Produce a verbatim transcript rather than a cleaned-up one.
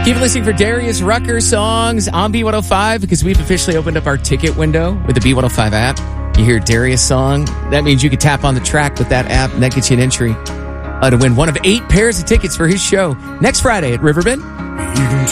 Keep listening for Darius Rucker songs on B one oh five because we've officially opened up our ticket window with the B one oh five app. You hear Darius song, that means you can tap on the track with that app, and that gets you an entry uh, to win one of eight pairs of tickets for his show next Friday at Riverbend.